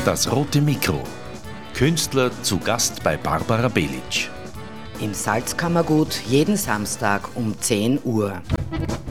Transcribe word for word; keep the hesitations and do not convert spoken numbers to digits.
Das rote Mikro. Künstler zu Gast bei Barbara Belic. Im Salzkammergut jeden Samstag um zehn Uhr.